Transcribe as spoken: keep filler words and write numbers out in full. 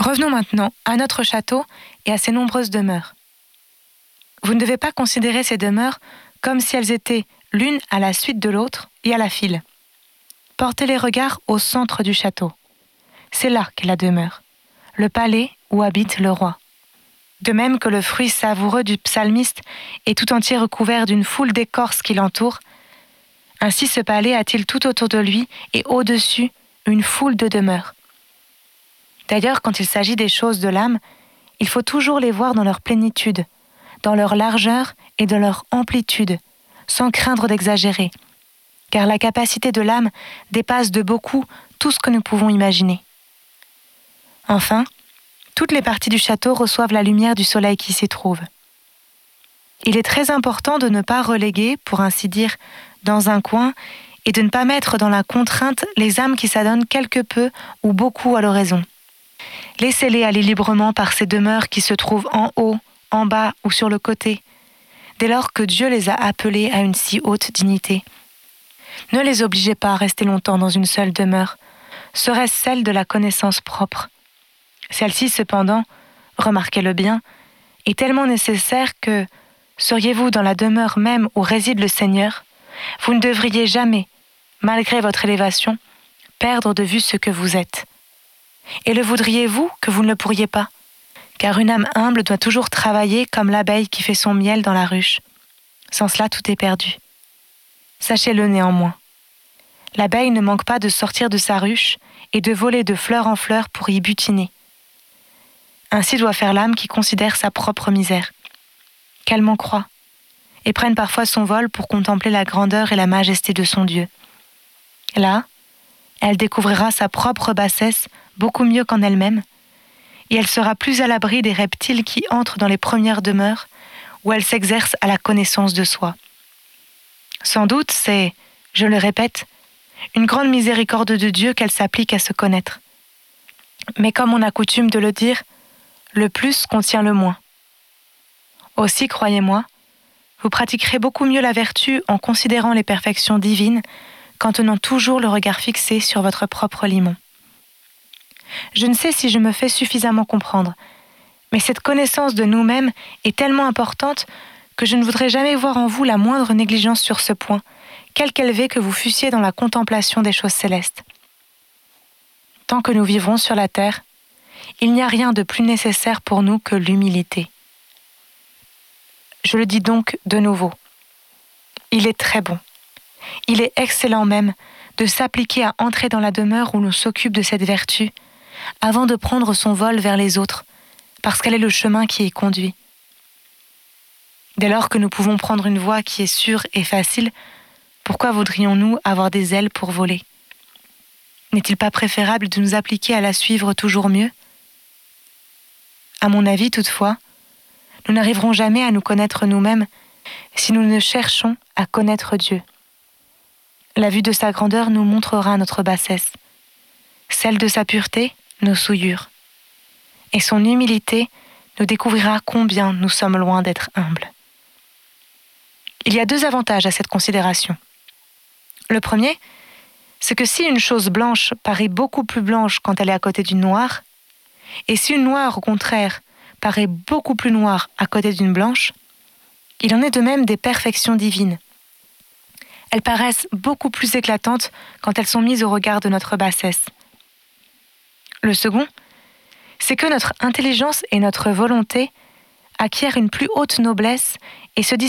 Revenons maintenant à notre château et à ses nombreuses demeures. Vous ne devez pas considérer ces demeures comme si elles étaient l'une à la suite de l'autre et à la file. Portez les regards au centre du château. C'est là qu'est la demeure, le palais où habite le roi. De même que le fruit savoureux du psalmiste est tout entier recouvert d'une foule d'écorces qui l'entourent, ainsi ce palais a-t-il tout autour de lui et au-dessus une foule de demeures. D'ailleurs, quand il s'agit des choses de l'âme, il faut toujours les voir dans leur plénitude, dans leur largeur et dans leur amplitude, sans craindre d'exagérer, car la capacité de l'âme dépasse de beaucoup tout ce que nous pouvons imaginer. Enfin, toutes les parties du château reçoivent la lumière du soleil qui s'y trouve. Il est très important de ne pas reléguer, pour ainsi dire, dans un coin et de ne pas mettre dans la contrainte les âmes qui s'adonnent quelque peu ou beaucoup à l'oraison. Laissez-les aller librement par ces demeures qui se trouvent en haut, en bas ou sur le côté, dès lors que Dieu les a appelés à une si haute dignité. Ne les obligez pas à rester longtemps dans une seule demeure, serait-ce celle de la connaissance propre. Celle-ci, cependant, remarquez-le bien, est tellement nécessaire que, seriez-vous dans la demeure même où réside le Seigneur, vous ne devriez jamais, malgré votre élévation, perdre de vue ce que vous êtes. Et le voudriez-vous que vous ne le pourriez pas ? Car une âme humble doit toujours travailler comme l'abeille qui fait son miel dans la ruche. Sans cela, tout est perdu. Sachez-le néanmoins. L'abeille ne manque pas de sortir de sa ruche et de voler de fleur en fleur pour y butiner. Ainsi doit faire l'âme qui considère sa propre misère, qu'elle m'en croit, et prenne parfois son vol pour contempler la grandeur et la majesté de son Dieu. Là, elle découvrira sa propre bassesse beaucoup mieux qu'en elle-même, et elle sera plus à l'abri des reptiles qui entrent dans les premières demeures, où elle s'exerce à la connaissance de soi. Sans doute, c'est, je le répète, une grande miséricorde de Dieu qu'elle s'applique à se connaître. Mais comme on a coutume de le dire, le plus contient le moins. Aussi, croyez-moi, vous pratiquerez beaucoup mieux la vertu en considérant les perfections divines qu'en tenant toujours le regard fixé sur votre propre limon. Je ne sais si je me fais suffisamment comprendre, mais cette connaissance de nous-mêmes est tellement importante que je ne voudrais jamais voir en vous la moindre négligence sur ce point, quelque élevé que vous fussiez dans la contemplation des choses célestes. Tant que nous vivrons sur la terre, il n'y a rien de plus nécessaire pour nous que l'humilité. Je le dis donc de nouveau. Il est très bon, il est excellent même de s'appliquer à entrer dans la demeure où l'on s'occupe de cette vertu, avant de prendre son vol vers les autres, parce qu'elle est le chemin qui y conduit. Dès lors que nous pouvons prendre une voie qui est sûre et facile, pourquoi voudrions-nous avoir des ailes pour voler ? N'est-il pas préférable de nous appliquer à la suivre toujours mieux ? À mon avis, toutefois, nous n'arriverons jamais à nous connaître nous-mêmes si nous ne cherchons à connaître Dieu. La vue de sa grandeur nous montrera notre bassesse, celle de sa pureté, nos souillures, et son humilité nous découvrira combien nous sommes loin d'être humbles. Il y a deux avantages à cette considération. Le premier, c'est que si une chose blanche paraît beaucoup plus blanche quand elle est à côté d'une noire, et si une noire, au contraire, paraît beaucoup plus noire à côté d'une blanche, il en est de même des perfections divines. Elles paraissent beaucoup plus éclatantes quand elles sont mises au regard de notre bassesse. Le second, c'est que notre intelligence et notre volonté acquièrent une plus haute noblesse et se